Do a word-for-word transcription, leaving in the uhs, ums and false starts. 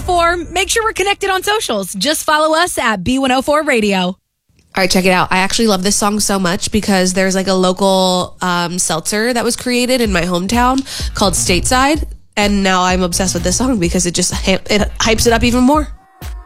oh four. Make sure we're connected on socials. Just follow us at B one oh four Radio. All right, check it out. I actually love this song so much because there's like a local um, seltzer that was created in my hometown called Stateside. And now I'm obsessed with this song because it just it hypes it up even more.